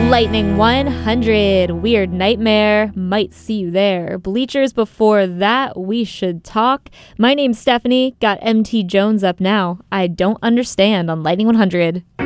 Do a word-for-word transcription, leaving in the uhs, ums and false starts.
Lightning one hundred, Weird Nightmare, might see you there. Bleachers before that, We Should Talk. My name's Stephanie, got M T Jones up now. I don't understand on Lightning one hundred.